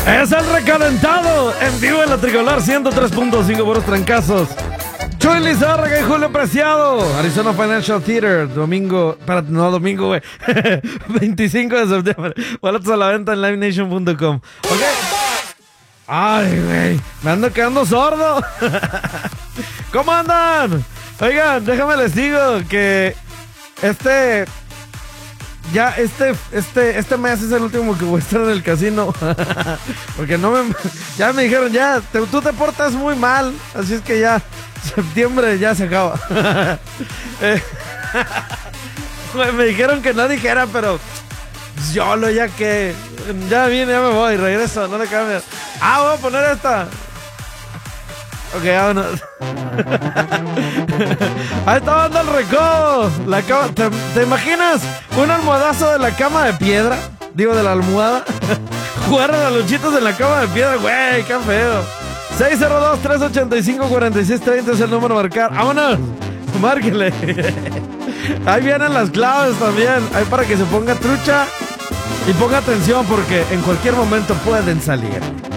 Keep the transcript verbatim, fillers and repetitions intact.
Es el recalentado en vivo en la Tricolor ciento tres punto cinco por los trancazos. Chuy Lizárraga y Julio Preciado. Arizona Financial Theater, domingo, espérate, no domingo, güey. veinticinco de septiembre. Boletos a la venta en live nation punto com. Ok. Ay, güey, me ando quedando sordo. ¿Cómo andan? Oigan, déjame les digo que este... Ya este, este, este mes es el último que voy a estar en el casino. Porque no me... Ya me dijeron, ya, te, tú te portas muy mal. Así es que ya, septiembre ya se acaba. eh, me dijeron que no dijera, pero... Yo lo ya que... Ya vine, ya me voy, regreso, no le cambias. Ah, voy a poner esta. Ok, vámonos. Ahí está dando el recodo. La cama, ¿te, ¿Te imaginas un almohadazo de la cama de piedra? Digo, de la almohada. Jugar a los luchitos en la cama de piedra, güey, qué feo. seis cero dos, tres ocho cinco, cuatro seis tres cero es el número a marcar. ¡Vámonos! Márquele. Ahí vienen las claves también. Ahí para que se ponga trucha y ponga atención porque en cualquier momento pueden salir.